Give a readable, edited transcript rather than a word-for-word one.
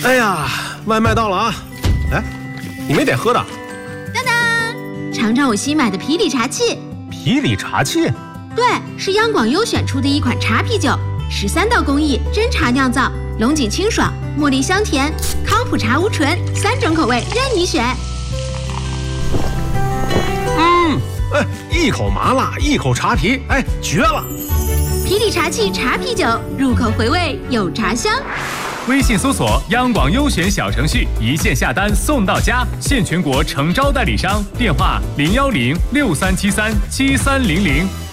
哎呀，外卖到了啊！哎，你没点喝的？ 当当，尝尝我新买的皮里茶器。 皮里茶器？ 对，是央广优选出的一款茶啤酒，13道工艺真茶酿造，龙井清爽，茉莉香甜，康普茶无醇，3种口味任你选。 哎，一口麻辣，一口茶皮，哎，绝了！ 皮里茶器茶啤酒，入口回味有茶香。 微信搜索央广优选小程序，一键下单送到家，现全国诚招代理商，电话01063737300。